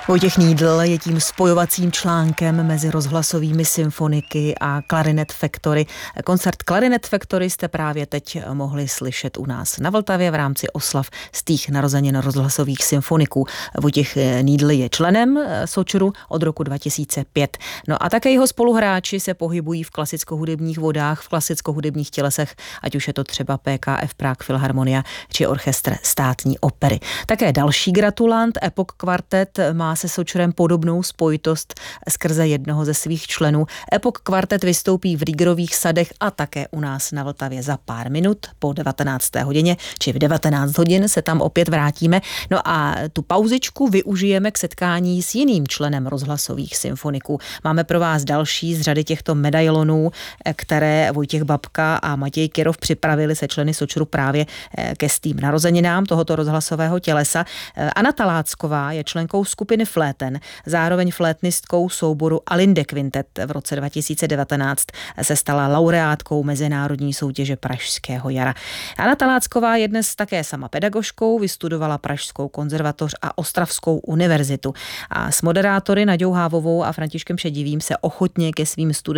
Vojtěch Nídl je tím spojovacím článkem mezi rozhlasovými symfoniky a Clarinet Factory. Koncert Clarinet Factory jste právě teď mohli slyšet u nás na Vltavě v rámci oslav stých narozenin rozhlasových symfoniků. Vojtěch Nídl je členem Sočuru od roku 2005. No a také jeho spoluhráči se pohybují v klasicko-hudebních vodách, v klasicko-hudebních tělesech, ať už je to třeba PKF Prague Filharmonia či orchestr Státní opery. Také další gratulant, Epoch Quartet, má se Sočurem podobnou spojitost skrze jednoho ze svých členů. Epoch Quartet vystoupí v Riegerových sadech a také u nás na Vltavě za pár minut po 19. hodině, či v 19 hodin se tam opět vrátíme. No a tu pauzičku využijeme k setkání s jiným členem rozhlasových symfoniků. Máme pro vás další z řady těchto medailonů, které Vojtěch Babka a Matěj Kirov připravili se členy Sočuru právě ke stým narozeninám tohoto rozhlasového tělesa. Anna Talácková je členkou skupiny Fléten, zároveň flétnistkou souboru Alinde Quintet. V roce 2019 se stala laureátkou mezinárodní soutěže Pražského jara. Anna Talácková je dnes také sama pedagožkou, vystudovala Pražskou konzervatoř a Ostravskou univerzitu. A s moderátory Naďou Hávovou a Františkem Šedivým se ochotně ke svým studentům